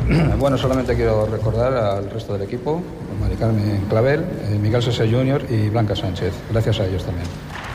Bueno, solamente quiero recordar al resto del equipo, Mari Carmen Clavel, Miguel Sese Jr. y Blanca Sánchez. Gracias a ellos también.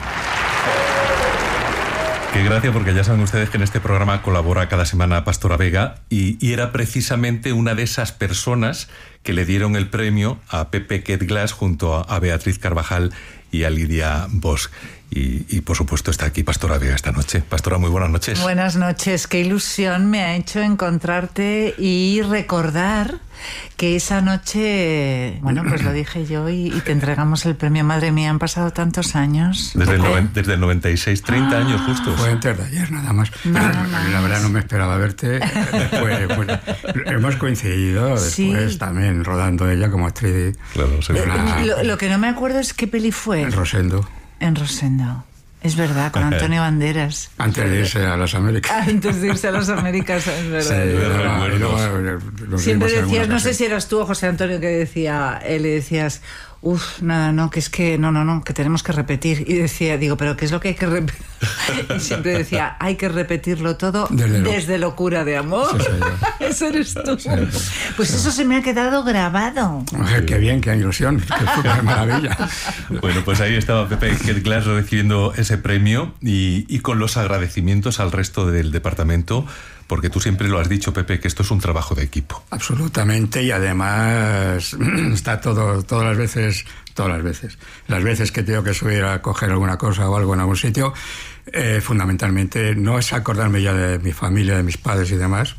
Qué gracia, porque ya saben ustedes que en este programa colabora cada semana Pastora Vega y era precisamente una de esas personas que le dieron el premio a Pepe Kate Glass junto a Beatriz Carvajal y a Lidia Bosch. Y por supuesto está aquí Pastora Vega esta noche. Pastora, muy buenas noches. Buenas noches, qué ilusión me ha hecho encontrarte y recordar que esa noche, bueno, pues lo dije yo y te entregamos el premio. Madre mía, han pasado tantos años. Desde el 96, 30 años justos. Fue antes de ayer nada más. La verdad no me esperaba verte. Después, bueno, hemos coincidido después también rodando ella como actriz. Claro, lo que no me acuerdo es qué peli fue. En Rosendo. En Rosendo. Es verdad, con Antonio Banderas. Antes de irse a las Américas. Antes de irse a las Américas, es verdad. Sí, siempre decías, no sé si eras tú o José Antonio, que decía, le decías, nada, no, que es que no, que tenemos que repetir. Y decía, digo, ¿pero qué es lo que hay que repetir? Y siempre decía, hay que repetirlo todo desde Locura de Amor. Sí, eso eres tú. Pues eso se me ha quedado grabado. Qué bien, qué ilusión, qué maravilla. Bueno, pues ahí estaba Pepe Kate Glass recibiendo ese premio y con los agradecimientos al resto del departamento, porque tú siempre lo has dicho, Pepe, que esto es un trabajo de equipo. Absolutamente, y además está todas las veces, las veces que tengo que subir a coger alguna cosa o algo en algún sitio, fundamentalmente no es acordarme ya de mi familia, de mis padres y demás,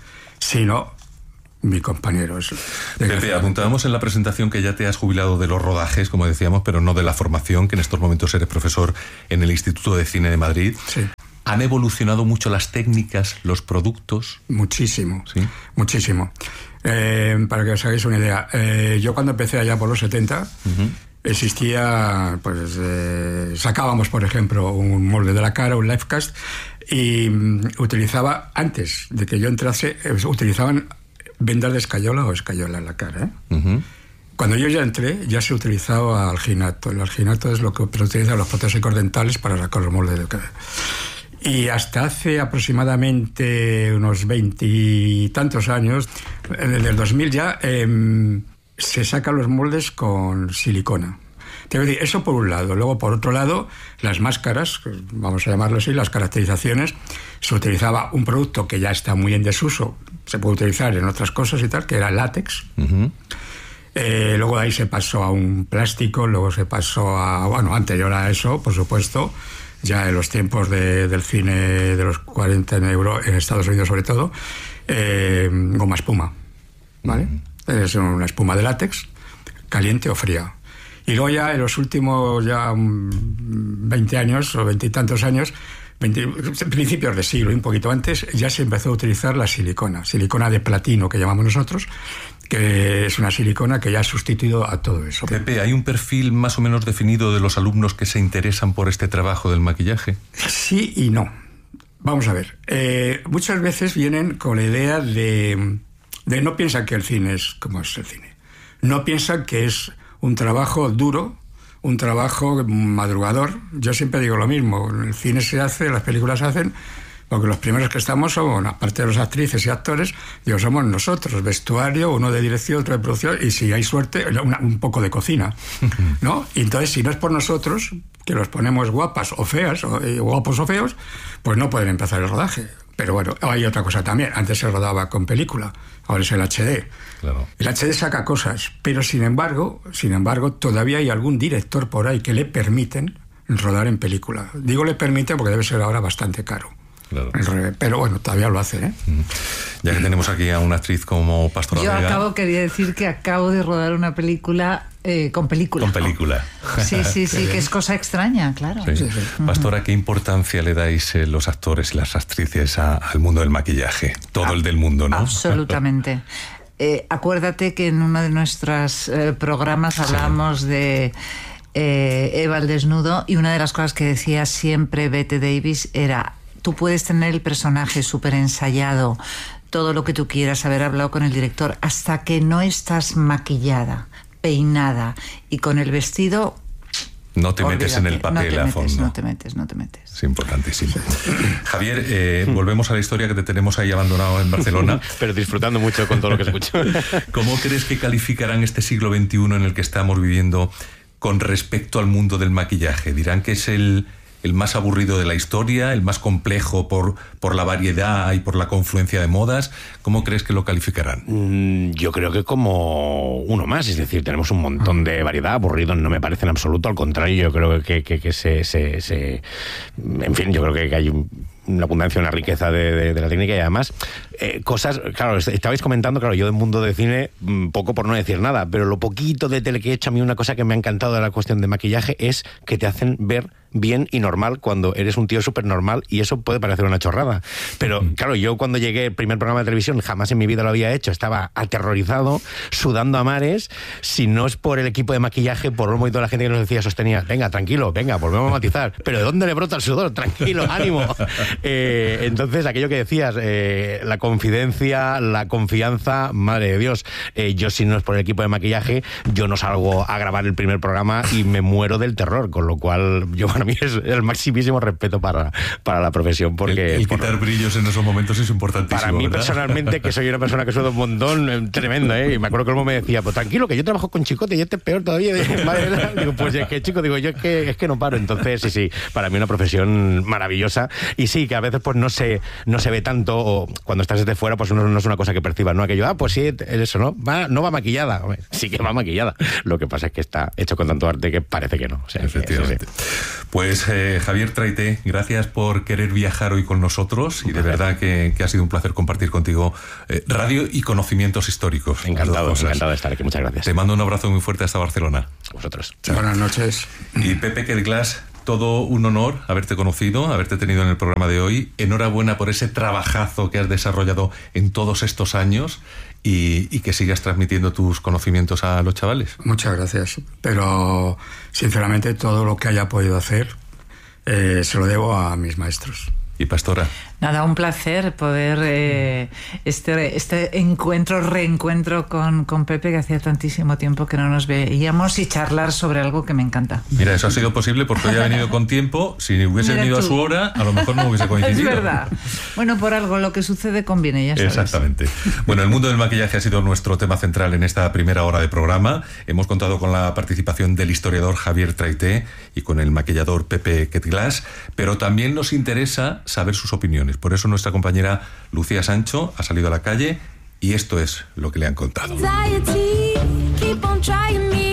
sino mi compañero. Pepe, apuntábamos en la presentación que ya te has jubilado de los rodajes, como decíamos, pero no de la formación, que en estos momentos eres profesor en el Instituto de Cine de Madrid. Sí. ¿Han evolucionado mucho las técnicas, los productos? Muchísimo, ¿sí? Muchísimo. Para que os hagáis una idea, yo cuando empecé allá por los 70, existía, pues sacábamos, por ejemplo, un molde de la cara, un live cast, y utilizaba, antes de que yo entrase, utilizaban vendas de escayola o escayola en la cara, Cuando yo ya entré, ya se utilizaba alginato. El alginato es lo que utilizan los protésicos dentales para sacar los moldes de cara. Y hasta hace aproximadamente unos 20 y tantos años, en el 2000 ya, se sacan los moldes con silicona. Te decir, eso por un lado. Luego, por otro lado, las máscaras, vamos a llamarlo así, las caracterizaciones, se utilizaba un producto que ya está muy en desuso, se puede utilizar en otras cosas y tal, que era el látex. Luego de ahí se pasó a un plástico, luego se pasó a... Bueno, anterior a eso, por supuesto, ya en los tiempos del cine de los 40 en Estados Unidos sobre todo, goma espuma, ¿vale? Es una espuma de látex, caliente o fría. Y luego ya en los últimos 20 años o 20 y tantos años, principios de siglo y un poquito antes, ya se empezó a utilizar la silicona de platino que llamamos nosotros, que es una silicona que ya ha sustituido a todo eso. Pepe, ¿hay un perfil más o menos definido de los alumnos que se interesan por este trabajo del maquillaje? Sí y no. Vamos a ver. Muchas veces vienen con la idea de no piensan que el cine es como es el cine. No piensan que es un trabajo duro, un trabajo madrugador. Yo siempre digo lo mismo. El cine se hace, las películas se hacen, porque los primeros que estamos son, aparte de los actrices y actores, somos nosotros, vestuario, uno de dirección, otro de producción, y si hay suerte, un poco de cocina, ¿no? Y entonces, si no es por nosotros, que los ponemos guapas o feas, guapos o feos, pues no pueden empezar el rodaje. Pero bueno, hay otra cosa también. Antes se rodaba con película, ahora es el HD. Claro. El HD saca cosas, pero sin embargo, todavía hay algún director por ahí que le permiten rodar en película. Digo le permiten porque debe ser ahora bastante caro. Claro. Pero bueno, todavía lo hace, ¿eh? Ya que tenemos aquí a una actriz como Pastora Vega... quería decir que acabo de rodar una película con película. Con película. Sí, que es cosa extraña, claro. Sí. Pastora, ¿qué importancia le dais los actores y las actrices al mundo del maquillaje? Todo el del mundo, ¿no? Absolutamente. Acuérdate que en uno de nuestros programas hablábamos de... Eva al desnudo, y una de las cosas que decía siempre Bette Davis era: tú puedes tener el personaje súper ensayado, todo lo que tú quieras, haber hablado con el director, hasta que no estás maquillada, peinada y con el vestido, No te metes en el papel a fondo. No te metes. Es importantísimo. Javier, volvemos a la historia que te tenemos ahí abandonado en Barcelona. Pero disfrutando mucho con todo lo que escucho. ¿Cómo crees que calificarán este siglo XXI en el que estamos viviendo con respecto al mundo del maquillaje? ¿Dirán que es el más aburrido de la historia, el más complejo por la variedad y por la confluencia de modas? ¿Cómo crees que lo calificarán? Yo creo que como uno más, es decir, tenemos un montón de variedad. Aburrido no me parece en absoluto, al contrario, yo creo que en fin, yo creo que hay una abundancia, una riqueza de la técnica y además cosas, claro, estabais comentando, claro, yo del mundo de cine poco por no decir nada, pero lo poquito de tele que he hecho, a mí una cosa que me ha encantado de la cuestión de maquillaje es que te hacen ver bien y normal cuando eres un tío súper normal, y eso puede parecer una chorrada, pero claro, yo cuando llegué al primer programa de televisión jamás en mi vida lo había hecho, estaba aterrorizado, sudando a mares, si no es por el equipo de maquillaje, por Olmo y toda la gente que nos decía, sostenía, venga, tranquilo, venga, volvemos a matizar, pero ¿de dónde le brota el sudor? Tranquilo, ánimo. Entonces, aquello que decías, la confidencia, la confianza, madre de Dios, yo si no es por el equipo de maquillaje, yo no salgo a grabar el primer programa y me muero del terror, con lo cual yo para mí es el maximísimo respeto para la profesión, porque el quitar brillos en esos momentos es importantísimo. Para mí, ¿verdad? Personalmente, que soy una persona que suda un montón, tremendo, y me acuerdo que Olmo me decía, pues tranquilo, que yo trabajo con chicote y este es peor todavía. Digo, pues es que chico, digo, yo es que no paro. Entonces, sí, para mí una profesión maravillosa, y sí, que a veces pues no se ve tanto, o cuando estás desde fuera, pues no es una cosa que percibas, ¿no? Aquello, pues sí, eso, ¿no? No va maquillada. Hombre, sí que va maquillada. Lo que pasa es que está hecho con tanto arte que parece que no. O sea, efectivamente. Sí. Pues Javier Traité, gracias por querer viajar hoy con nosotros, y de verdad que ha sido un placer compartir contigo radio y conocimientos históricos. Encantado de estar aquí, muchas gracias. Te mando un abrazo muy fuerte hasta Barcelona. Vosotros. Chao. Buenas noches. Y Pepe Ked Glass, todo un honor haberte conocido, haberte tenido en el programa de hoy. Enhorabuena por ese trabajazo que has desarrollado en todos estos años, y que sigas transmitiendo tus conocimientos a los chavales. Muchas gracias, pero sinceramente todo lo que haya podido hacer se lo debo a mis maestros. Y Pastora. Nada, un placer poder este reencuentro con Pepe, que hacía tantísimo tiempo que no nos veíamos, y charlar sobre algo que me encanta. Mira, eso ha sido posible porque hoy ha venido con tiempo. Si hubiese venido a su hora, a lo mejor no hubiese coincidido. Es verdad. Bueno, por algo lo que sucede conviene, ya sabes. Exactamente. Bueno, el mundo del maquillaje ha sido nuestro tema central en esta primera hora de programa. Hemos contado con la participación del historiador Javier Traité y con el maquillador Pepe Ked Glass, pero también nos interesa saber sus opiniones. Por eso nuestra compañera Lucía Sancho ha salido a la calle, y esto es lo que le han contado.